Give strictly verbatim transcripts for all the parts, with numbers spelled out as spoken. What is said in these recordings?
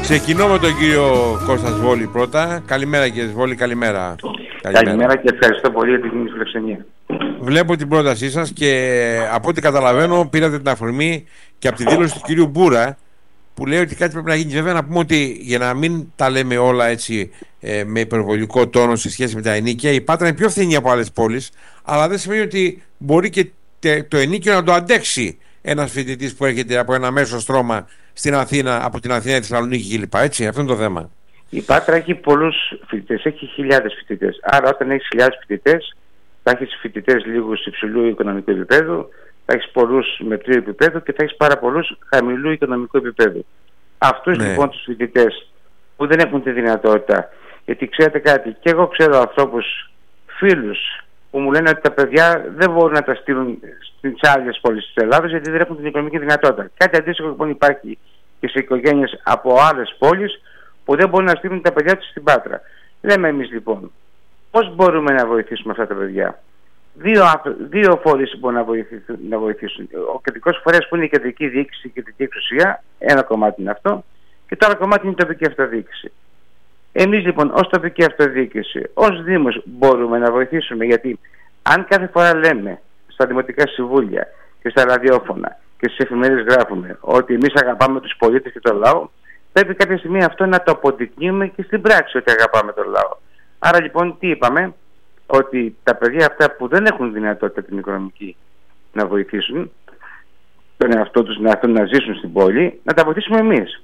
Ξεκινώ με τον κύριο Κώστα Σβόλη πρώτα. Καλημέρα κύριε Σβόλη, καλημέρα. Καλημέρα. Καλημέρα και ευχαριστώ πολύ για την φιλοξενία. Βλέπω την πρότασή σας και από ό,τι καταλαβαίνω πήρατε την αφορμή και από τη δήλωση του κυρίου Μπούρα που λέει ότι κάτι πρέπει να γίνει. Βέβαια να πούμε ότι για να μην τα λέμε όλα έτσι ε, με υπερβολικό τόνο σε σχέση με τα ενοίκια, η Πάτρα είναι πιο φθηνή από άλλες πόλεις, αλλά δεν σημαίνει ότι μπορεί και το ενοίκιο να το αντέξει ένας φοιτητής που έρχεται από ένα μέσο στρώμα στην Αθήνα, από την Αθήνα, τη Θεσσαλονίκη κλπ. Έτσι, αυτό είναι το θέμα. Η Πάτρα έχει πολλούς φοιτητές, έχει χιλιάδες φοιτητές. Άρα, όταν έχεις χιλιάδες φοιτητές, θα έχεις φοιτητές λίγους υψηλού οικονομικού επίπεδου, θα έχεις πολλούς μετρίου επίπεδου και θα έχεις πάρα πολλούς χαμηλού οικονομικού επίπεδου. Αυτούς ναι. λοιπόν τους φοιτητές που δεν έχουν τη δυνατότητα, γιατί ξέρετε κάτι, και εγώ ξέρω ανθρώπους, φίλους, που μου λένε ότι τα παιδιά δεν μπορούν να τα στείλουν στις άλλες πόλεις της Ελλάδας γιατί δεν έχουν την οικονομική δυνατότητα. Κάτι αντίστοιχο λοιπόν υπάρχει και σε οικογένειες από άλλες πόλεις που δεν μπορούν να στείλουν τα παιδιά τους στην Πάτρα. Λέμε εμείς λοιπόν, πώς μπορούμε να βοηθήσουμε αυτά τα παιδιά. Δύο, δύο φορείς μπορούν να βοηθήσουν, να βοηθήσουν. Ο κεντρικός φορέας που είναι η κεντρική διοίκηση και η κεντρική εξουσία, ένα κομμάτι είναι αυτό, και το άλλο κομμάτι είναι η τοπική αυτοδιοίκηση. Εμείς λοιπόν ως τοπική αυτοδιοίκηση, ως Δήμος μπορούμε να βοηθήσουμε, γιατί αν κάθε φορά λέμε στα δημοτικά συμβούλια και στα ραδιόφωνα και στις εφημερίδες γράφουμε ότι εμείς αγαπάμε τους πολίτες και τον λαό, πρέπει κάποια στιγμή αυτό να το αποδεικνύουμε και στην πράξη ότι αγαπάμε τον λαό. Άρα λοιπόν τι είπαμε, ότι τα παιδιά αυτά που δεν έχουν δυνατότητα την οικονομική να βοηθήσουν τον εαυτό τους να, να ζήσουν στην πόλη, να τα βοηθήσουμε εμείς.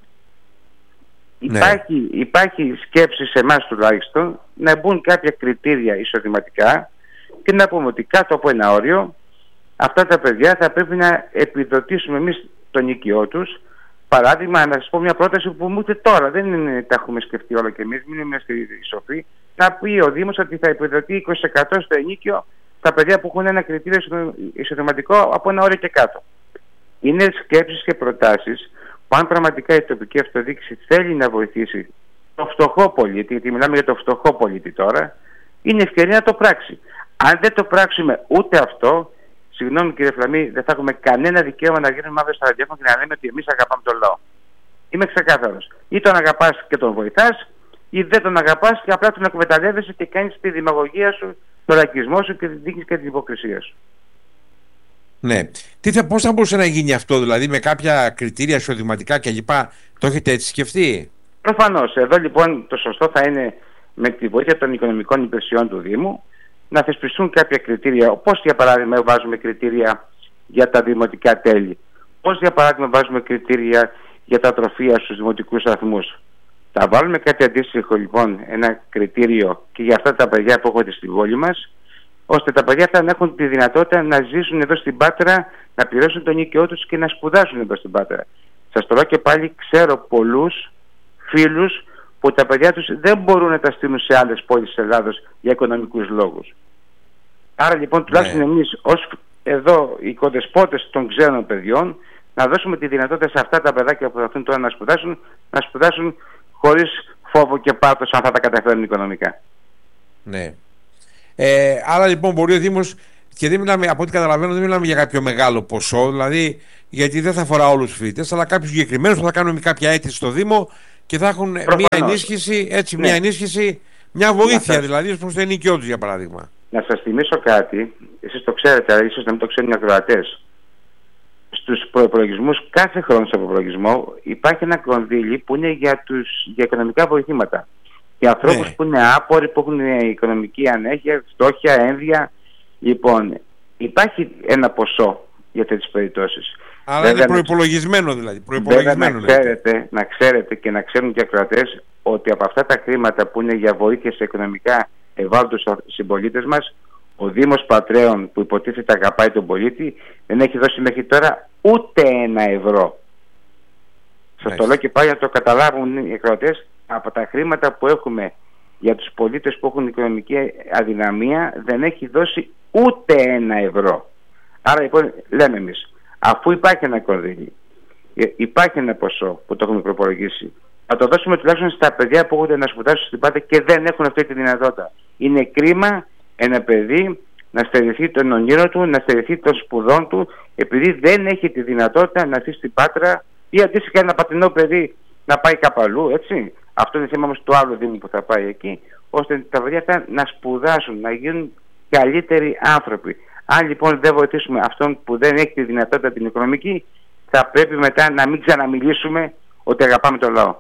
Ναι. Υπάρχει, υπάρχει σκέψη σε εμάς τουλάχιστον να μπουν κάποια κριτήρια εισοδηματικά και να πούμε ότι κάτω από ένα όριο αυτά τα παιδιά θα πρέπει να επιδοτήσουμε εμείς τον οικειό τους. Παράδειγμα, να σας πω μια πρόταση που μου ούτε τώρα δεν είναι, τα έχουμε σκεφτεί όλα και εμείς, μην είμαστε σοφοί, να πει ο Δήμος ότι θα επιδοτεί είκοσι τοις εκατό στο ενοίκιο τα παιδιά που έχουν ένα κριτήριο εισοδηματικό από ένα όριο και κάτω. Είναι σκέψεις και προτάσεις που αν πραγματικά η τοπική αυτοδιοίκηση θέλει να βοηθήσει το φτωχό πολίτη, γιατί μιλάμε για το φτωχό πολίτη τώρα, είναι ευκαιρία να το πράξει. Αν δεν το πράξουμε ούτε αυτό, συγγνώμη κύριε Φλαμή, δεν θα έχουμε κανένα δικαίωμα να γίνουμε μαύρες στα ραδιόφωνα και να λέμε ότι εμείς αγαπάμε τον λαό. Είμαι ξεκάθαρος. Ή τον αγαπάς και τον βοηθάς, ή δεν τον αγαπάς και απλά τον εκμεταλλεύεσαι και κάνεις τη δημαγωγία σου, τον λαϊκισμό σου και την δίκη και την υποκρισία σου. Ναι. Τι θα, πώς θα μπορούσε να γίνει αυτό, δηλαδή με κάποια κριτήρια εισοδηματικά κλπ. Το έχετε έτσι σκεφτεί? Προφανώς. Εδώ λοιπόν το σωστό θα είναι με τη βοήθεια των οικονομικών υπηρεσιών του Δήμου να θεσπιστούν κάποια κριτήρια. Πώς για παράδειγμα βάζουμε κριτήρια για τα δημοτικά τέλη, πώς για παράδειγμα βάζουμε κριτήρια για τα τροφεία στους δημοτικούς σταθμούς. Θα βάλουμε κάτι αντίστοιχο λοιπόν, ένα κριτήριο και για αυτά τα παιδιά που έχονται στην πόλη μας, ώστε τα παιδιά θα έχουν τη δυνατότητα να ζήσουν εδώ στην Πάτρα, να πληρώσουν τον οικειό τους και να σπουδάσουν εδώ στην Πάτρα. Σας το λέω και πάλι, ξέρω πολλούς φίλους που τα παιδιά τους δεν μπορούν να τα στείλουν σε άλλες πόλεις της Ελλάδος για οικονομικούς λόγους. Άρα λοιπόν τουλάχιστον ναι. εμείς ως εδώ οι οικοδεσπότες των ξένων παιδιών να δώσουμε τη δυνατότητα σε αυτά τα παιδάκια που θα έρθουν τώρα να σπουδάσουν, να σπουδάσουν χωρίς φόβο και πάθος αν θα τα καταφέρουν οικονομικά. Ναι. Ε, άρα λοιπόν μπορεί ο Δήμος, και δεν μιλάμε, από ό,τι καταλαβαίνω, δεν μιλάμε για κάποιο μεγάλο ποσό, δηλαδή γιατί δεν θα αφορά όλους τους φοιτητές, αλλά κάποιους συγκεκριμένους που θα κάνουν κάποια αίτηση στο Δήμο και θα έχουν Προφανώς. μια ενίσχυση, έτσι, ναι. μια ενίσχυση, μια βοήθεια σας... δηλαδή προς το ενοίκιό τους για παράδειγμα. Να σας θυμίσω κάτι, εσείς το ξέρετε, αλλά ίσως να μην το ξέρουν οι ακροατές. Στους προϋπολογισμούς, κάθε χρόνο στον προϋπολογισμό υπάρχει ένα κονδύλι που είναι για, τους, για οικονομικά βοηθήματα. Για ανθρώπους ναι. που είναι άποροι, που έχουν οικονομική ανέχεια, φτώχεια, ένδια. Λοιπόν, υπάρχει ένα ποσό για τέτοιες τις περιπτώσεις. Αλλά βέβαια, είναι προϋπολογισμένο δηλαδή. Προϋπολογισμένο, να, ξέρετε, να ξέρετε και να ξέρουν και οι ακροατές ότι από αυτά τα χρήματα που είναι για βοήθεια σε οικονομικά ευάλωτους συμπολίτες μας, ο Δήμος Πατρέων που υποτίθεται αγαπάει τον πολίτη δεν έχει δώσει μέχρι τώρα ούτε ένα ευρώ. Σας το λέω και πάλι να το καταλάβουν οι ακροατές. Από τα χρήματα που έχουμε για τους πολίτες που έχουν οικονομική αδυναμία δεν έχει δώσει ούτε ένα ευρώ. Άρα λοιπόν λέμε εμείς, αφού υπάρχει ένα κονδύλι, υπάρχει ένα ποσό που το έχουμε προπολογίσει, να το δώσουμε τουλάχιστον στα παιδιά που έχουν να σπουδάσουν στην Πάτρα και δεν έχουν αυτή τη δυνατότητα. Είναι κρίμα ένα παιδί να στερηθεί τον ονείρο του, να στερηθεί των σπουδών του, επειδή δεν έχει τη δυνατότητα να έρθει στην Πάτρα, ή αντίστοιχα ένα πατρινό παιδί να πάει κάπου αλλού, έτσι. Αυτό είναι θέμα όμως του άλλου Δήμου που θα πάει εκεί, ώστε τα παιδιά αυτά να σπουδάσουν, να γίνουν καλύτεροι άνθρωποι. Αν λοιπόν δεν βοηθήσουμε αυτόν που δεν έχει τη δυνατότητα την οικονομική, θα πρέπει μετά να μην ξαναμιλήσουμε ότι αγαπάμε τον λαό.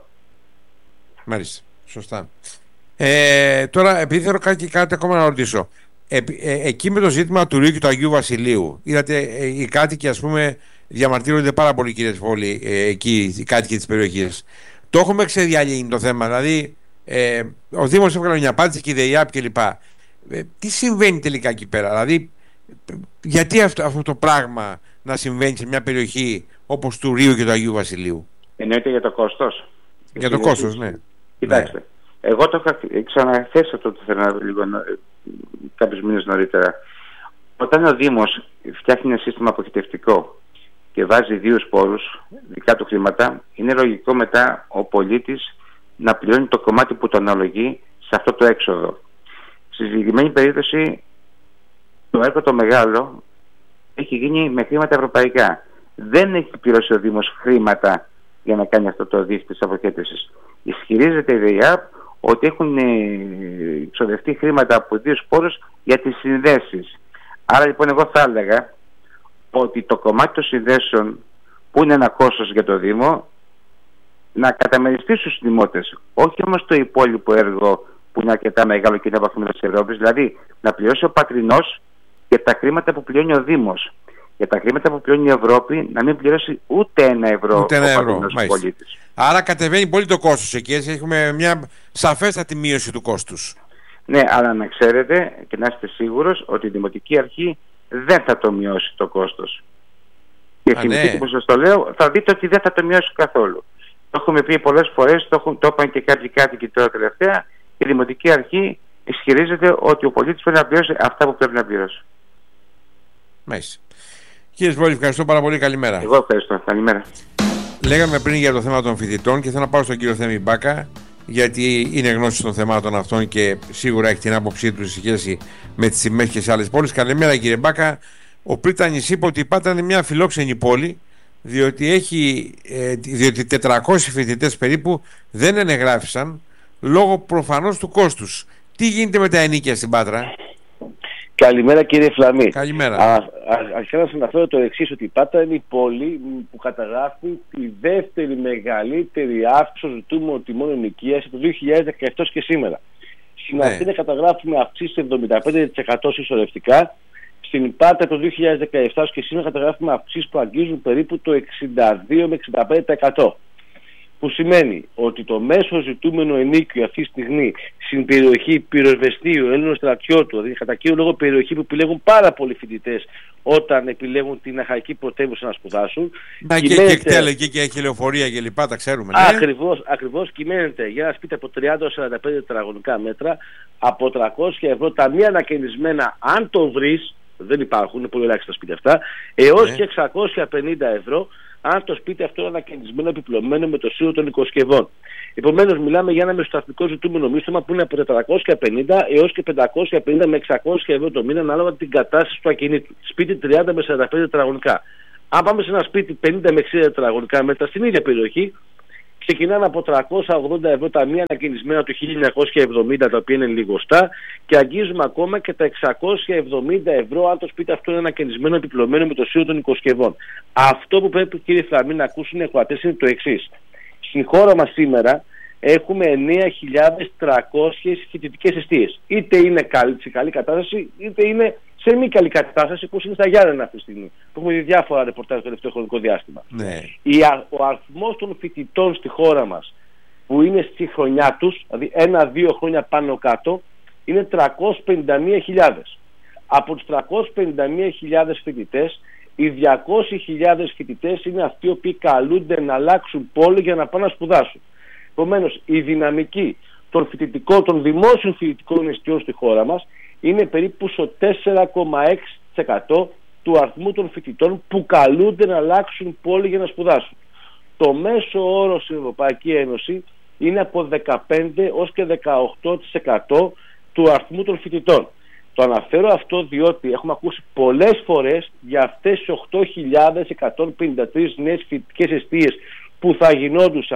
Μάλιστα. Σωστά. Ε, τώρα, επειδή θέλω κάτι, κάτι ακόμα να ρωτήσω. Ε, ε, εκεί με το ζήτημα του Ρίου και του Αγίου Βασιλείου, είδατε, ε, οι κάτοικοι, ας πούμε, διαμαρτύρονται πάρα πολύ, κύριε Σβόλη, ε, εκεί, οι κάτοικοι της περιοχής. Το έχουμε ξεδιαλύνει το θέμα. Δηλαδή, ε, ο Δήμος έβγαλε μια απάντηση και η ΔΕΙΑΠ κλπ. Ε, τι συμβαίνει τελικά εκεί πέρα, δηλαδή, γιατί αυτό, αυτό το πράγμα να συμβαίνει σε μια περιοχή όπως του Ρίου και του Αγίου Βασιλείου? Εννοείται για το κόστος. Για το κόστος, ναι. Κοιτάξτε, ναι. Εγώ το είχα ξαναθέσει αυτό το θέλω λίγο κάποιους μήνες νωρίτερα. Όταν ο Δήμος φτιάχνει ένα σύστημα αποχετευτικό και βάζει δύο πόρους, δικά του χρήματα, είναι λογικό μετά ο πολίτης να πληρώνει το κομμάτι που τον αναλογεί σε αυτό το έξοδο. Στη συγκεκριμένη περίπτωση, το έργο το μεγάλο έχει γίνει με χρήματα ευρωπαϊκά. Δεν έχει πληρώσει ο Δήμος χρήματα για να κάνει αυτό το δίκτυο της αποχέτευσης. Ισχυρίζεται η ΔΕΙΑΠ ότι έχουν εξοδευτεί χρήματα από δύο σπόρους για τις συνδέσεις. Άρα λοιπόν εγώ θα έλεγα ότι το κομμάτι των συνδέσεων, που είναι ένα κόστος για το Δήμο, να καταμεριστεί στους δημότες, όχι όμως το υπόλοιπο έργο που είναι αρκετά μεγάλο και είναι από χρήματα της Ευρώπης, δηλαδή να πληρώσει ο πατρινός για τα χρήματα που πληρώνει ο Δήμος. Για τα χρήματα που πληρώνει η Ευρώπη να μην πληρώσει ούτε ένα ευρώ ούτε ένα ο ευρώ, πατρινός πολίτης. Άρα κατεβαίνει πολύ το κόστος εκεί, έτσι έχουμε μια σαφέστατη μείωση του κόστους. Ναι, αλλά να ξέρετε και να είστε σίγουρος ότι η Δημοτική Αρχή δεν θα το μειώσει το κόστος. Και θυμηθείτε, ναι, που σας το λέω, θα δείτε ότι δεν θα το μειώσει καθόλου. Το έχουμε πει πολλές φορές, το, έχουν, το είπαν και κάποιοι κάτοικοι τώρα τελευταία, η Δημοτική Αρχή ισχυρίζεται ότι ο πολίτης πρέπει να πληρώσει αυτά που πρέπει να πληρώσει. Μάλιστα. Κύριε Σβόλη, ευχαριστώ πάρα πολύ. Καλημέρα. Εγώ ευχαριστώ. Καλημέρα. Λέγαμε πριν για το θέμα των φοιτητών και θέλω να πάω στον κύριο Θέμη Μπάκα, γιατί είναι γνώση των θεμάτων αυτών και σίγουρα έχει την άποψή του σε σχέση με τις τιμές και σε άλλες πόλεις. Καλημέρα, κύριε Μπάκα. Ο Πρίτανης είπε ότι η Πάτρα είναι μια φιλόξενη πόλη, διότι, έχει, ε, διότι τετρακόσιοι φοιτητές περίπου δεν ενεγράφησαν λόγω προφανώς του κόστους. Τι γίνεται με τα ενοίκια στην Πάτρα? Καλημέρα, κύριε Φλαμή. Καλημέρα. Αρχικά να σας αναφέρω το εξής, ότι η Πάτρα είναι η πόλη που καταγράφει τη δεύτερη μεγαλύτερη αύξηση των ζητούμενων τιμών ενοικίας από το δύο χιλιάδες δεκαεπτά και σήμερα. Στην Αθήνα, ναι, καταγράφουμε αυξήσεις εβδομήντα πέντε τοις εκατό συσσωρευτικά. Στην Πάτρα το δύο χιλιάδες δεκαεπτά και σήμερα καταγράφουμε αυξήσεις που αγγίζουν περίπου το εξήντα δύο με εξήντα πέντε τοις εκατό. Που σημαίνει ότι το μέσο ζητούμενο ενίκιο αυτή τη στιγμή στην περιοχή Πυροσβεστίου, Έλληνος Στρατιώτου, δηλαδή κατά κύριο λόγο περιοχή που επιλέγουν πάρα πολλοί φοιτητές όταν επιλέγουν την αχαϊκή πρωτεύουσα να σπουδάσουν. Να, κυμαίνεται... και εκτέλεγε και έχει λεωφορεία και λοιπά, τα ξέρουμε. Ναι. Ακριβώς, ακριβώς κυμαίνεται για ένα σπίτι από τριάντα έως σαράντα πέντε τετραγωνικά μέτρα από τριακόσια ευρώ, τα μία ανακαινισμένα, αν το βρεις, δεν υπάρχουν, είναι πολύ ελάχιστα σπίτια αυτά, έως, ναι, και εξακόσια πενήντα ευρώ αν το σπίτι αυτό είναι ανακαινισμένο, επιπλωμένο με το σύνολο των οικοσκευών. Επομένως, μιλάμε για ένα μεσοσταθμικό ζητούμενο μίσθωμα που είναι από τετρακόσια πενήντα έως και πεντακόσια πενήντα με εξακόσια ευρώ το μήνα, ανάλογα την κατάσταση του ακινήτου. Σπίτι τριάντα με σαράντα πέντε τετραγωνικά. Αν πάμε σε ένα σπίτι πενήντα με εξήντα τετραγωνικά μέτρα στην ίδια περιοχή, ξεκινάνε από τριακόσια ογδόντα ευρώ τα μία ανακαινισμένα του χίλια εννιακόσια εβδομήντα, τα οποία είναι λιγοστά, και αγγίζουμε ακόμα και τα εξακόσια εβδομήντα ευρώ αν το σπίτι αυτό είναι ανακαινισμένο, επιπλωμένο με το σύνολο των οικοσκευών. Αυτό που πρέπει, κύριε Φλαμή, να ακούσουν οι εκβατές είναι το εξής. Στην χώρα μας σήμερα έχουμε εννέα χιλιάδες τριακόσιες φοιτητικές εστίες. Είτε είναι καλή, σε καλή κατάσταση, είτε είναι σε μη καλή κατάσταση, όπως είναι στα Γιάννενα αυτή τη στιγμή, που έχουμε δει διάφορα ρεπορτάζ το τελευταίο χρονικό διάστημα. Ναι. Η, ο αριθμός των φοιτητών στη χώρα μας που είναι στη χρονιά τους, δηλαδή ένα-δύο χρόνια πάνω κάτω, είναι τριακόσιες πενήντα μία χιλιάδες. Από τους τριακόσιες πενήντα μία χιλιάδες φοιτητές, οι διακόσιες χιλιάδες φοιτητές είναι αυτοί οι οποίοι καλούνται να αλλάξουν πόλη για να πάνε να σπουδάσουν. Επομένως, η δυναμική των φοιτητικών, των δημόσιων φοιτητικών εστιών στη χώρα μας είναι περίπου στο τέσσερα κόμμα έξι τοις εκατό του αριθμού των φοιτητών που καλούνται να αλλάξουν πόλη για να σπουδάσουν. Το μέσο όρο στην Ευρωπαϊκή Ένωση είναι από δεκαπέντε έως και δεκαοκτώ τοις εκατό του αριθμού των φοιτητών. Το αναφέρω αυτό διότι έχουμε ακούσει πολλές φορές για αυτές τις οκτώ χιλιάδες εκατόν πενήντα τρεις νέες φοιτητικές εστίες που θα γινόντουσαν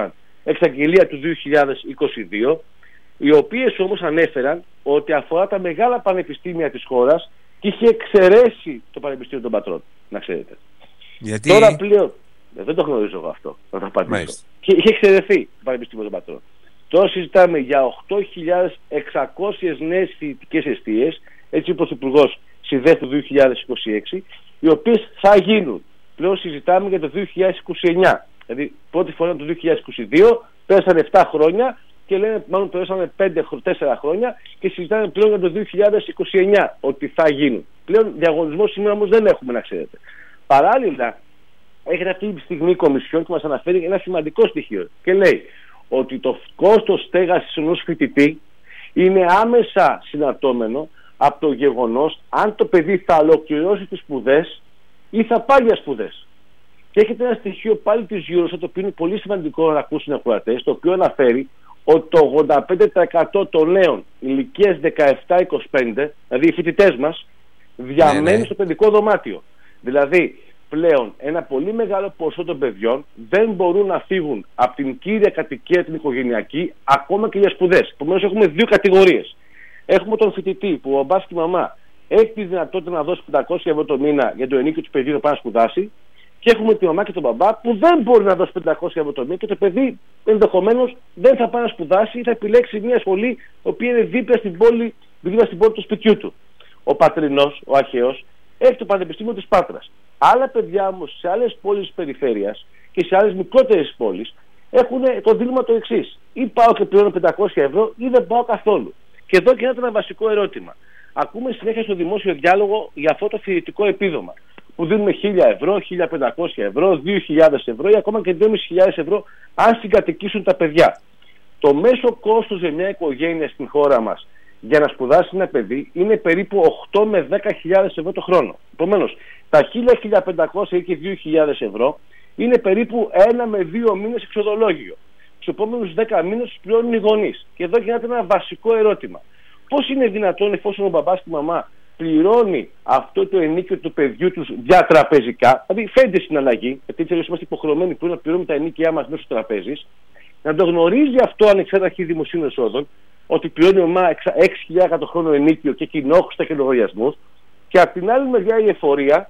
εξαγγελία του δύο χιλιάδες είκοσι δύο, οι οποίες όμως ανέφεραν ότι αφορά τα μεγάλα πανεπιστήμια της χώρας και είχε εξαιρέσει το Πανεπιστήμιο των Πατρών, να ξέρετε. Γιατί... Τώρα πλέον, δεν το γνωρίζω εγώ αυτό, να το απαντήσω. Και είχε εξαιρεθεί το Πανεπιστήμιο των Πατρών. Τώρα συζητάμε για οκτώ χιλιάδες εξακόσιες νέες φοιτητικές εστίες, έτσι ο Πρωθυπουργός συνδέει το δύο χιλιάδες είκοσι έξι, οι οποίες θα γίνουν. Πλέον συζητάμε για το δύο χιλιάδες είκοσι εννιά. Δηλαδή πρώτη φορά το δύο χιλιάδες είκοσι δύο, πέρασαν επτά χρόνια και λένε μάλλον πέρασαν πέντε τέσσερα χρόνια και συζητάμε πλέον για το δύο χιλιάδες είκοσι εννιά ότι θα γίνουν. Πλέον διαγωνισμό σήμερα όμως δεν έχουμε, να ξέρετε. Παράλληλα, έχετε αυτή τη στιγμή η Κομισιόν που μας αναφέρει ένα σημαντικό στοιχείο και λέει ότι το κόστος στέγασης ενός φοιτητή είναι άμεσα συναρτώμενο από το γεγονός αν το παιδί θα ολοκληρώσει τις σπουδές ή θα πάει για σπουδές. Και έχετε ένα στοιχείο πάλι της Eurostat, το οποίο είναι πολύ σημαντικό να ακούσουν οι ακροατές, το οποίο αναφέρει ότι το ογδόντα πέντε τοις εκατό των νέων ηλικίας δεκαεπτά είκοσι πέντε, δηλαδή οι φοιτητές μας, διαμένουν ναι, ναι. στο παιδικό δωμάτιο. Δηλαδή, πλέον ένα πολύ μεγάλο ποσό των παιδιών δεν μπορούν να φύγουν από την κύρια κατοικία την οικογενειακή ακόμα και για σπουδές. Επομένως έχουμε δύο κατηγορίες. Έχουμε τον φοιτητή που ο μπαμπάς και η μαμά έχει τη δυνατότητα να δώσει πεντακόσια ευρώ το μήνα για το ενίκιο του παιδιού να πάει να σπουδάσει, και έχουμε τη μαμά και τον μπαμπά που δεν μπορεί να δώσει πεντακόσια ευρώ το μήνα και το παιδί ενδεχομένως δεν θα πάει να σπουδάσει ή θα επιλέξει μια σχολή η οποία είναι δίπλα στην πόλη, δίπλα στην πόλη του σπιτιού του. Ο πατρινός, ο αρχαίος, έχει το Πανεπιστήμιο της Πάτρας. Άλλα παιδιά όμως σε άλλες πόλεις της περιφέρειας και σε άλλες μικρότερες πόλεις έχουν το δίλημμα το εξής: ή πάω και πληρώνω πεντακόσια ευρώ ή δεν πάω καθόλου. Και εδώ γίνεται ένα βασικό ερώτημα. Ακούμε συνέχεια στο δημόσιο διάλογο για αυτό το φοιτητικό επίδομα που δίνουμε χίλια ευρώ, χίλια πεντακόσια ευρώ, δύο χιλιάδες ευρώ ή ακόμα και δυόμισι χιλιάδες ευρώ αν συγκατοικήσουν τα παιδιά. Το μέσο κόστος για μια οικογένεια στην χώρα μας για να σπουδάσει ένα παιδί είναι περίπου οκτώ με δέκα χιλιάδες ευρώ το χρόνο. Επομένως, τα χίλια, χίλια πεντακόσια ή και δύο χιλιάδες ευρώ είναι περίπου ένα με δύο μήνες εξοδολόγιο. Στους επόμενους δέκα μήνες τους πληρώνουν οι γονείς. Και εδώ γίνεται ένα βασικό ερώτημα. Πώς είναι δυνατόν, εφόσον ο μπαμπάς και η μαμά πληρώνει αυτό το ενίκιο του παιδιού τους διατραπεζικά, δηλαδή φαίνεται συναλλαγή, γιατί έτσι είμαστε υποχρεωμένοι που να πληρώνουμε τα ενίκια μας μέσω τραπέζης, να το γνωρίζει αυτό ανεξάρτητα αρχή δημοσίων εσόδων, ότι πληρώνει ο μαμά έξι χιλιάδες το χρόνο ενίκιο και κοινόχρηστα και λογαριασμούς, και από την άλλη μεριά η εφορία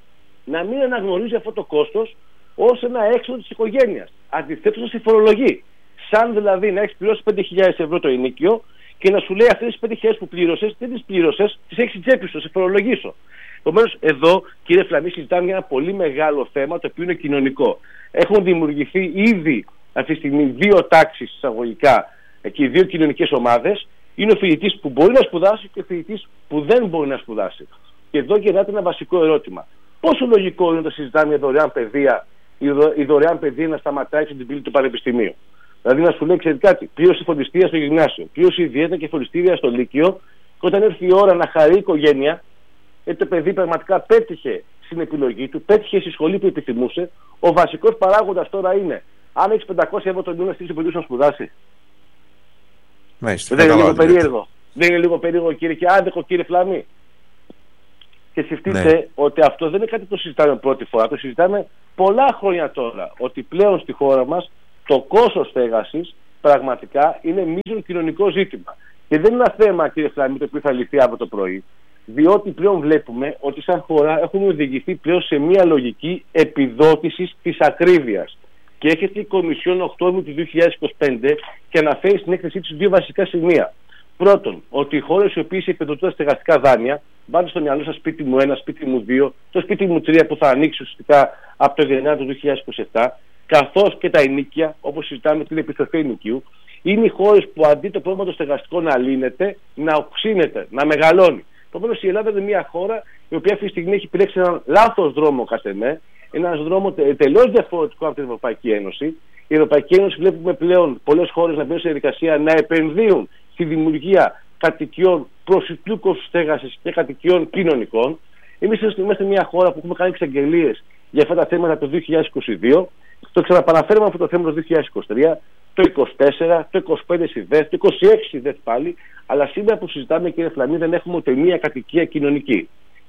να μην αναγνωρίζει αυτό το κόστος ως ένα έξοδο της οικογένειας. Αντιθέτως, να σε φορολογεί. Σαν δηλαδή να έχεις πληρώσει πέντε χιλιάδες ευρώ το ενίκιο και να σου λέει αυτές τις πέντε χιλιάδες που πλήρωσες, δεν τις πλήρωσες, τις έχεις τσέπη σου, σε φορολογήσω. Επομένως, εδώ, κύριε Φλαμή, συζητάμε για ένα πολύ μεγάλο θέμα, το οποίο είναι κοινωνικό. Έχουν δημιουργηθεί ήδη αυτή τη στιγμή δύο τάξεις εισαγωγικά και δύο κοινωνικές ομάδες. Είναι ο φοιτητής που μπορεί να σπουδάσει και ο φοιτητής που δεν μπορεί να σπουδάσει. Και εδώ γεννάται ένα βασικό ερώτημα. Πόσο λογικό είναι να συζητάμε για δωρεάν παιδεία, η, δω, η δωρεάν παιδεία να σταματάει στην πύλη του πανεπιστημίου? Δηλαδή να σου λέει, ξέρετε κάτι, πλήρωσε φροντιστήρια στο γυμνάσιο, πλήρωσε ιδιαίτερα και φροντιστήρια στο λύκειο, και όταν έρθει η ώρα να χαρεί η οικογένεια, γιατί το παιδί πραγματικά πέτυχε στην επιλογή του, πέτυχε στη σχολή που επιθυμούσε, ο βασικός παράγοντας τώρα είναι αν έχεις πεντακόσια ευρώ το μήνα να στείλεις το παιδί σου να σπουδάσει. Μάλιστα, δεν είναι λίγο περίεργο? Δεν είναι λίγο περίεργο, κύριε, και άδικο, κύριε Φλαμή? Και σκεφτείτε ναι. ότι αυτό δεν είναι κάτι που το συζητάμε πρώτη φορά, το συζητάμε πολλά χρόνια τώρα. Ότι πλέον στη χώρα μας το κόστος στέγασης πραγματικά είναι μείζον κοινωνικό ζήτημα. Και δεν είναι ένα θέμα, κύριε Φλαμή, το οποίο θα λυθεί από το πρωί, διότι πλέον βλέπουμε ότι σαν χώρα έχουμε οδηγηθεί πλέον σε μια λογική επιδότησης της ακρίβειας. Και έχετε η Κομισιόν Οκτώβριο του δύο χιλιάδες είκοσι πέντε και αναφέρει στην έκθεσή της δύο βασικά σημεία. Πρώτον, ότι οι χώρες οι οποίες επιδοτούν τα στεγαστικά δάνεια, βάλτε στο μυαλό σας σπίτι μου ένα, σπίτι μου δύο, το σπίτι μου τρία που θα ανοίξει ουσιαστικά από το Γενάρη του δύο χιλιάδες είκοσι επτά, καθώς και τα ενοίκια, όπως συζητάμε την επιστροφή ενοικίου, είναι οι χώρες που αντί το πρόβλημα το στεγαστικό να λύνεται, να οξύνεται, να μεγαλώνει. Επομένως, η Ελλάδα είναι μια χώρα η οποία αυτή τη στιγμή έχει επιλέξει έναν λάθος δρόμο κατ' εμέ, έναν δρόμο τελείως διαφορετικό από την Ευρωπαϊκή Ένωση. Η Ευρωπαϊκή Ένωση βλέπουμε πλέον πολλές χώρες να μπαίνουν σε διαδικασία να επενδύουν στη δημιουργία κατοικιών προσιτού κόστους στέγασης και κατοικιών κοινωνικών. Εμείς είμαστε μια χώρα που έχουμε κάνει εξαγγελίες για αυτά τα θέματα το δύο χιλιάδες είκοσι δύο, το ξαναπαναφέρουμε αυτό το θέμα το δύο χιλιάδες είκοσι τρία, το είκοσι τέσσερα, το είκοσι πέντε στη ΔΕΘ, το είκοσι έξι στη ΔΕΘ πάλι, αλλά σήμερα που συζητάμε, κύριε Φλαμή, δεν έχουμε ούτε μία κατοικία κοινωνική.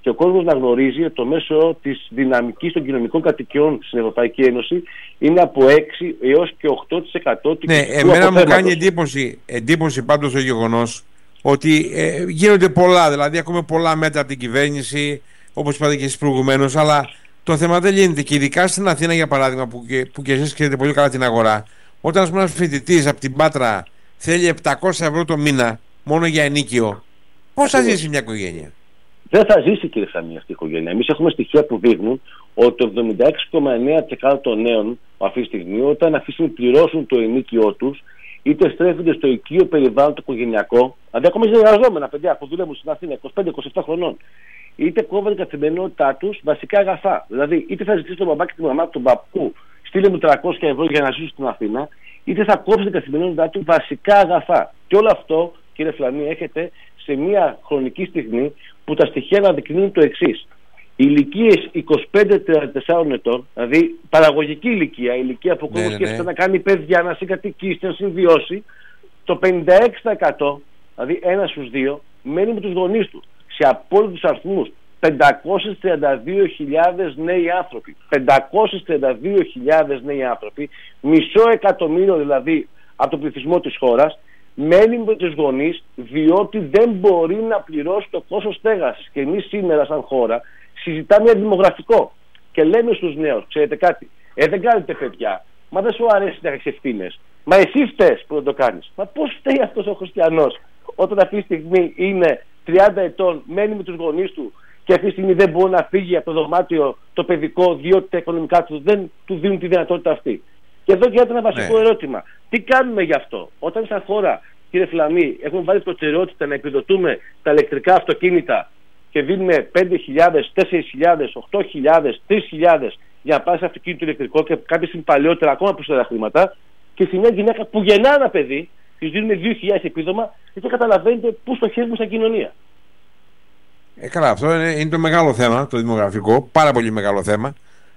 και ο κόσμος να γνωρίζει ότι το μέσο της δυναμικής των κοινωνικών κατοικιών στην Ευρωπαϊκή Ένωση είναι από έξι έως και οκτώ τοις εκατό του ναι, εμένα μου κάνει εντύπωση, εντύπωση πάντως το γεγονός ότι ε, γίνονται πολλά, δηλαδή έχουμε πολλά μέτρα από την κυβέρνηση, όπως είπατε και εσείς προηγουμένως, αλλά το θέμα δεν λύνεται. Και ειδικά στην Αθήνα, για παράδειγμα, που και, που και εσείς ξέρετε πολύ καλά την αγορά, όταν ένας φοιτητής από την Πάτρα θέλει επτακόσια ευρώ το μήνα μόνο για ενίκιο, πώς θα ζήσει μια οικογένεια? Δεν θα ζήσει, κύριε Σαμί, αυτή η οικογένεια. Εμείς έχουμε στοιχεία που δείχνουν ότι το εβδομήντα έξι κόμμα εννέα τοις εκατό των νέων αυτή τη στιγμή, όταν αφήσουν πληρώσουν το ενίκιό τους, είτε στρέφονται στο οικείο περιβάλλον το οικογενειακό, δηλαδή ακόμα και εργαζόμενα παιδιά που δουλεύουν στην Αθήνα είκοσι πέντε είκοσι επτά χρονών, είτε κόβουν την καθημερινότητά τους βασικά αγαθά. Δηλαδή, είτε θα ζητήσει τον μπαμπά και τη μαμά του τον παππού, στείλε μου τριακόσια ευρώ για να ζήσουν στην Αθήνα, είτε θα κόψει την καθημερινότητά του βασικά αγαθά. Και όλο αυτό, κύριε Φλαμί, έχετε σε μια χρονική στιγμή που τα στοιχεία αναδεικνύουν το εξής. Οι ηλικίες είκοσι πέντε με τριάντα τέσσερα ετών, δηλαδή παραγωγική ηλικία, ηλικία που ο κόσμος σκέφτεται να κάνει παιδιά, να συγκατοικήσει, να συμβιώσει, το πενήντα έξι τοις εκατό, δηλαδή ένας στους δύο, μένει με τους γονείς του. Σε απόλυτους αριθμούς, πεντακόσιες τριάντα δύο χιλιάδες νέοι άνθρωποι. πεντακόσιες τριάντα δύο χιλιάδες νέοι άνθρωποι, μισό εκατομμύριο δηλαδή από τον πληθυσμό της χώρας, μένει με τους γονείς διότι δεν μπορεί να πληρώσει το κόστος στέγασης. Και εμείς σήμερα σαν χώρα συζητάμε για δημογραφικό και λέμε στους νέους, ξέρετε κάτι, ε, δεν κάνετε παιδιά, μα δεν σου αρέσει να έχεις ευθύνες, μα εσύ φταίς που δεν το κάνεις. Μα πώς φταίει αυτός ο χριστιανός όταν αυτή τη στιγμή είναι τριάντα ετών, μένει με τους γονείς του και αυτή τη στιγμή δεν μπορεί να φύγει από το δωμάτιο το παιδικό διότι τα οικονομικά του δεν του δίνουν τη δυνατότητα αυτή? Και εδώ γίνεται ένα βασικό ναι. ερώτημα. Τι κάνουμε γι' αυτό? Όταν σαν χώρα, κύριε Φλαμί, έχουμε βάλει προτεραιότητα να επιδοτούμε τα ηλεκτρικά αυτοκίνητα και δίνουμε πέντε χιλιάδες, τέσσερις χιλιάδες, οκτώ χιλιάδες, τρεις χιλιάδες για να πάρει αυτοκίνητο ηλεκτρικό και κάποια στιγμή παλαιότερα ακόμα περισσότερα χρήματα, και σε μια γυναίκα που γεννά ένα παιδί, της δίνουμε δύο χιλιάδες επίδομα, και καταλαβαίνετε πού στοχεύουμε σαν κοινωνία. Ε, καλά, αυτό είναι, είναι το μεγάλο θέμα, το δημογραφικό, πάρα πολύ μεγάλο θέμα.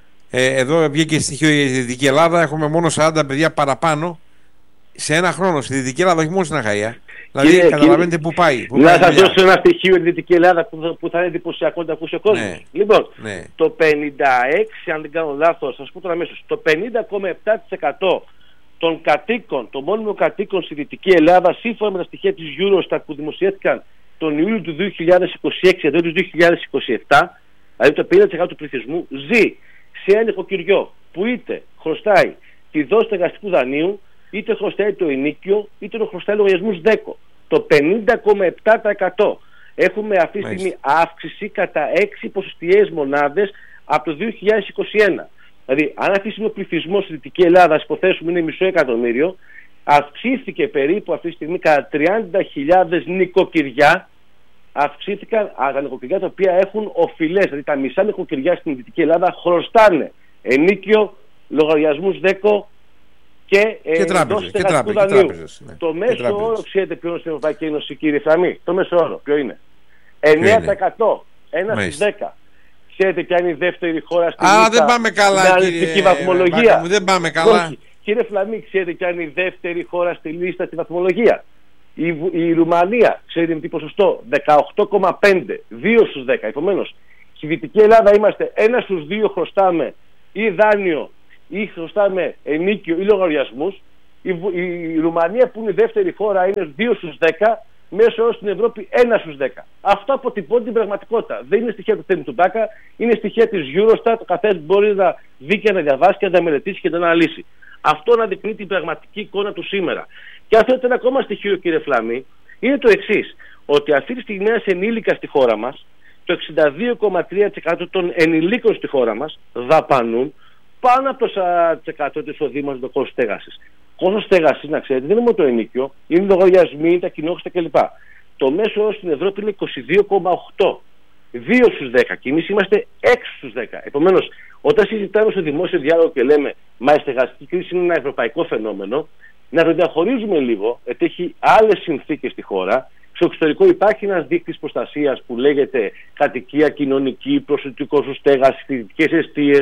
Ε, εδώ βγήκε στοιχείο για τη Δυτική Ελλάδα, έχουμε μόνο σαράντα παιδιά παραπάνω σε ένα χρόνο. Στη Δυτική Ελλάδα, όχι μόνο στην Αχαΐα. Δηλαδή, κύριε, καταλαβαίνετε πού πάει. Που να σας δώσω ένα στοιχείο για τη Δυτική Ελλάδα που θα, που θα είναι εντυπωσιακό να ακούσει ο κόσμος. Ναι. Λοιπόν, ναι. το πενήντα έξι, αν δεν κάνω λάθος, θα σας πω τώρα αμέσως, το πενήντα κόμμα επτά τοις εκατό των κατοίκων, των μόνιμων κατοίκων στη Δυτική Ελλάδα, σύμφωνα με τα στοιχεία της Eurostat που δημοσιεύτηκαν τον Ιούλιο του δύο χιλιάδες είκοσι έξι εδώ του δύο χιλιάδες είκοσι επτά, δηλαδή το πενήντα τοις εκατό του πληθυσμού, ζει σε ένα νοικοκυριό που είτε χρωστάει τη δόση στεγαστικού δανείου, είτε χρωστάει το ενίκιο, είτε το χρωστάει λογαριασμούς ΔΕΚΟ. Το πενήντα κόμμα επτά τοις εκατό. Έχουμε αυτή τη στιγμή αύξηση κατά έξι ποσοστιαίες μονάδες από το δύο χιλιάδες είκοσι ένα. Δηλαδή, αν αυτή ο πληθυσμός στη Δυτική Ελλάδα, ας υποθέσουμε, είναι μισό εκατομμύριο, αυξήθηκε περίπου αυτή τη στιγμή κατά τριάντα χιλιάδες νοικοκυριά. Αυξήθηκαν τα νοικοκυριά τα οποία έχουν οφειλές. Δηλαδή, τα μισά νοικοκυριά στην Δυτική Ελλάδα χρωστάνε ενίκιο, λογαριασμούς ΔΕΚΟ και, και τράπεζες. Και τράπεζες ναι. Το μέσο όρο, ξέρετε ποιο είναι στην Ευρωπαϊκή Ένωση, κύριε Φραμή? Το μέσο όρο ποιο είναι? εννέα τοις εκατό. ένα στους δέκα. Ξέρετε ποια είναι η δεύτερη χώρα στην Ελλάδα? Α, δεν πάμε καλά, κύριε βαθμολογία. Μου, δεν πάμε καλά. Όχι. Κύριε Φλαμή, ξέρετε ποια είναι η δεύτερη χώρα στη λίστα στη βαθμολογία? Η, η Ρουμανία, ξέρετε με τι ποσοστό? δεκαοκτώ κόμμα πέντε. δύο στους δέκα. Επομένως, στη Δυτική Ελλάδα είμαστε ένα στους δύο χρωστάμε ή δάνειο ή χρωστάμε ενίκιο ή λογαριασμούς. Η, η Ρουμανία που είναι η δεύτερη χώρα είναι δύο στους δέκα. Μέσω όρος στην Ευρώπη ένα στους δέκα. Αυτό αποτυπώνει την πραγματικότητα. Δεν είναι στοιχεία του Θέμη του Μπάκα, είναι στοιχεία της Eurostat. Ο καθένας μπορεί να δει και να διαβάσει και να τα μελετήσει και να αναλύσει. Αυτό αναδεικνύει την πραγματική εικόνα του σήμερα. Και αν θέλετε ένα ακόμα στοιχείο, κύριε Φλαμή, είναι το εξής. Ότι αυτή τη στιγμή ένας ενήλικας στη χώρα μας, το εξήντα δύο κόμμα τρία τοις εκατό των ενηλίκων στη χώρα μας δαπανούν πάνω από το σαράντα τοις εκατό του εισοδήματος του κόστος στέγασης. Κόστος στέγασης, να ξέρετε, δεν είναι μόνο το ενίκιο, είναι οι λογαριασμοί, τα κοινόχρηστα κλπ. Το μέσο όρο στην Ευρώπη είναι είκοσι δύο κόμμα οκτώ. δύο στους δέκα και εμείς είμαστε έξι στους δέκα. Επομένως, όταν συζητάμε στο δημόσιο διάλογο και λέμε μα η στεγαστική κρίση είναι ένα ευρωπαϊκό φαινόμενο, να το διαχωρίζουμε λίγο, γιατί έχει άλλες συνθήκες στη χώρα. Στο εξωτερικό υπάρχει ένας δείκτης προστασίας που λέγεται κατοικία κοινωνική, προσωπικό σου στέγαση, φοιτητικές εστίες.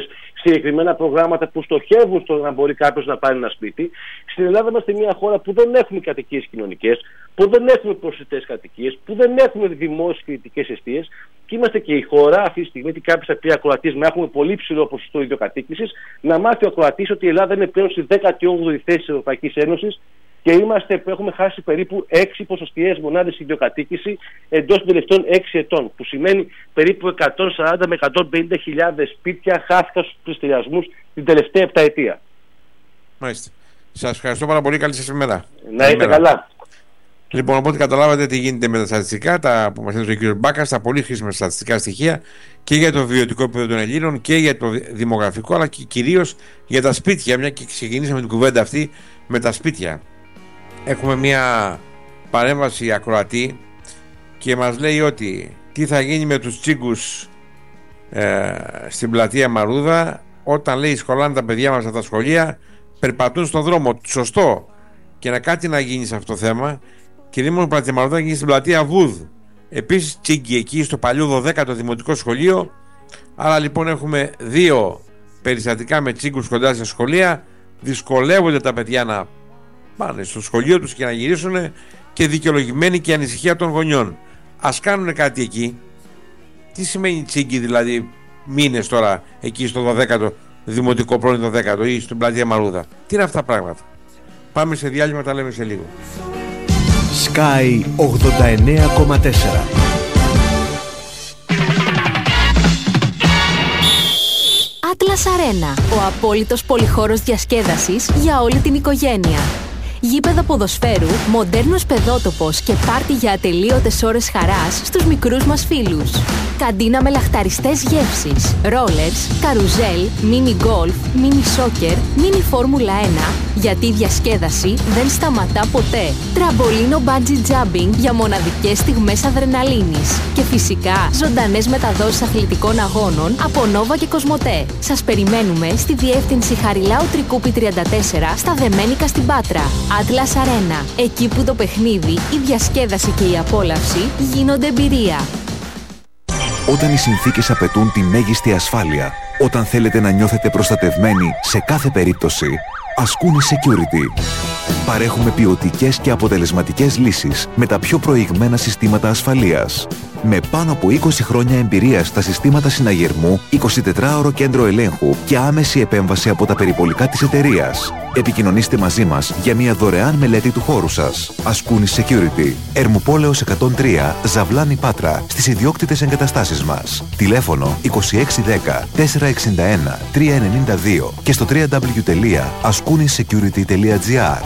συγκεκριμένα προγράμματα που στοχεύουν στο να μπορεί κάποιος να πάρει ένα σπίτι. Στην Ελλάδα είμαστε μια χώρα που δεν έχουμε κατοικίες κοινωνικές, που δεν έχουμε προσιτές κατοικίες, που δεν έχουμε δημόσιες κριτικές εστίες και είμαστε και η χώρα αυτή τη στιγμή, ότι κάποιος θα πει ακροατής, να έχουμε πολύ ψηλό ποσοστό ιδιοκατοίκησης, να μάθει ο ακροατής ότι η Ελλάδα είναι πλέον στη δέκατη όγδοη θέση της Ευρωπαϊκής Ένωσης και είμαστε, έχουμε χάσει περίπου έξι ποσοστιαίες μονάδες ιδιοκατοίκηση εντός των τελευταίων έξι ετών, που σημαίνει περίπου εκατόν σαράντα με εκατόν πενήντα χιλιάδες σπίτια χάθηκαν στους πληστηριασμούς την τελευταία επταετία. Μάλιστα. Σας ευχαριστώ πάρα πολύ. Καλή σας ημέρα. Να είστε καλά. Λοιπόν, οπότε καταλάβατε τι γίνεται με τα στατιστικά τα που μας έδωσε ο κ. Μπάκας, τα πολύ χρήσιμα στατιστικά στοιχεία και για το βιωτικό επίπεδο των Ελλήνων και για το δημογραφικό, αλλά και κυρίως για τα σπίτια. Μια και ξεκινήσαμε την κουβέντα αυτή με τα σπίτια. Έχουμε μια παρέμβαση ακροατή και μας λέει ότι τι θα γίνει με τους τσίγκους ε, στην πλατεία Μαρούδα όταν, λέει, σχολάνε τα παιδιά μας από τα σχολεία, περπατούν στον δρόμο. Σωστό. Και να κάτι να γίνει σε αυτό το θέμα. Και δεν μόνο πλατεία Μαρούδα, γίνει στην πλατεία Βούδ. Επίσης τσίγκοι εκεί στο παλιό δωδέκατο δημοτικό σχολείο. Άρα λοιπόν έχουμε δύο περιστατικά με τσίγκους κοντά στα σχολεία. Δυσκολεύονται τα παιδιά να πάνε στο σχολείο τους και να γυρίσουν και δικαιολογημένη και η ανησυχία των γονιών. Ας κάνουν κάτι εκεί. Τι σημαίνει τσίγκι, δηλαδή μήνες τώρα εκεί στο δωδέκατο δημοτικό, πρώην δωδέκατο ή στην πλατεία Μαρούδα? Τι είναι αυτά τα πράγματα? Πάμε σε διάλειμμα, τα λέμε σε λίγο. Sky ογδόντα εννέα κόμμα τέσσερα. Atlas Arena, ο απόλυτος πολυχώρος διασκέδασης για όλη την οικογένεια. Γήπεδο ποδοσφαίρου, μοντέρνος παιδότοπος και πάρτι για ατελείωτες ώρες χαράς στους μικρούς μας φίλους. Καντίνα με λαχταριστές γεύσεις, ρόλερς, καρουζέλ, μίνι γκολφ, μίνι σόκερ, μίνι φόρμουλα ένα, γιατί η διασκέδαση δεν σταματά ποτέ. Τραμπολίνο μπάντζι τζάμπινγκ για μοναδικές στιγμές αδρεναλίνης. Και φυσικά ζωντανές μεταδόσεις αθλητικών αγώνων από Νόβα και Κοσμοτέ. Σας περιμένουμε στη διεύθυνση Χαριλάου Τρικούπη τριάντα τέσσερα στα Δεμένικα στην Πάτρα. Atlas Arena, εκεί που το παιχνίδι, η διασκέδαση και η απόλαυση γίνονται εμπειρία. Όταν οι συνθήκες απαιτούν τη μέγιστη ασφάλεια, όταν θέλετε να νιώθετε προστατευμένοι σε κάθε περίπτωση, Ascuni Security. Παρέχουμε ποιοτικές και αποτελεσματικές λύσεις με τα πιο προηγμένα συστήματα ασφαλείας. Με πάνω από είκοσι χρόνια εμπειρία στα συστήματα συναγερμού, εικοσιτετράωρο κέντρο ελέγχου και άμεση επέμβαση από τα περιπολικά της εταιρείας. Επικοινωνήστε μαζί μας για μια δωρεάν μελέτη του χώρου σας. Ascuni Security. Ερμοπόλεως εκατόν τρία, Ζαβλάνη Πάτρα, στις ιδιόκτητες εγκαταστάσεις μας. Τηλέφωνο είκοσι έξι δέκα τετρακόσια εξήντα ένα τριακόσια ενενήντα δύο και στο double-u double-u double-u τελεία ascuni security τελεία gr.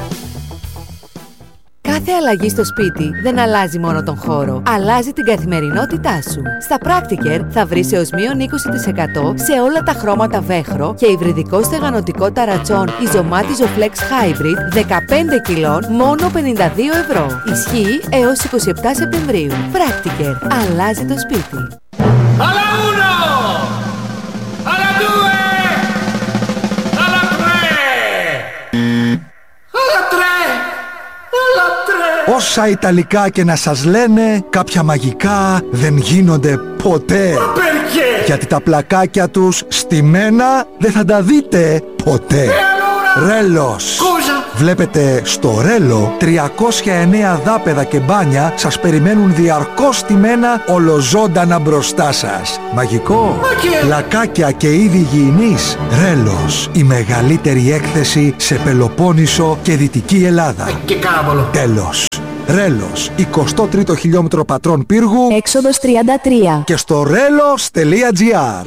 Κάθε αλλαγή στο σπίτι δεν αλλάζει μόνο τον χώρο, αλλάζει την καθημερινότητά σου. Στα Practiker θα βρεις έως μείον είκοσι τοις εκατό σε όλα τα χρώματα βέχρο και υβριδικό στεγανοτικό ταρατσόν Isomat Isoflex Hybrid δεκαπέντε κιλών μόνο πενήντα δύο ευρώ. Ισχύει έως είκοσι επτά Σεπτεμβρίου. Practiker. Αλλάζει το σπίτι. Alla uno! Alla due! Alla tre! Alla tre! Alla tre! Όσα Ιταλικά και να σας λένε, κάποια μαγικά δεν γίνονται ποτέ. Ma perché? Γιατί τα πλακάκια τους στημένα δεν θα τα δείτε ποτέ. Ρέλος. Cosa? Βλέπετε, στο Ρέλο τριακόσια εννέα δάπεδα και μπάνια σας περιμένουν διαρκώς στημένα ολοζώντανα μπροστά σας. Μαγικό. Μα και... Πλακάκια και είδη υγιεινής. Ρέλος, η μεγαλύτερη έκθεση σε Πελοπόννησο και Δυτική Ελλάδα. Και κάβολο. Τέλος. Ρέλος, εικοστό τρίτο χιλιόμετρο πατρών πύργου, Έξοδος τριάντα τρία. και στο ρέλος τελεία τζι άρ.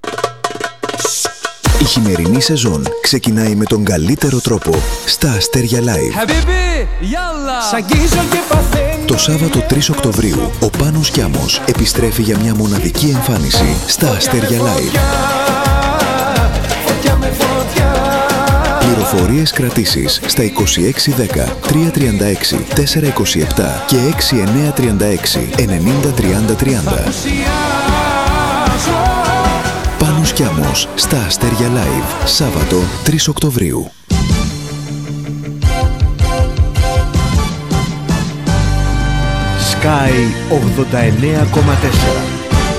Η χειμερινή σεζόν ξεκινάει με τον καλύτερο τρόπο στα Αστέρια Live. Το Σάββατο τρεις Οκτωβρίου, ο Πάνος Κιάμος επιστρέφει για μια μοναδική εμφάνιση στα Αστέρια Live. Πληροφορίες κρατήσεις στα είκοσι έξι δέκα τριακόσια τριάντα έξι τετρακόσια είκοσι επτά και έξι εννιακόσια τριάντα έξι ενενήντα τριάντα τριάντα. Πάνος Κιάμος στα Αστέρια Live, Σάββατο τρεις Οκτωβρίου. Sky ογδόντα εννέα κόμμα τέσσερα.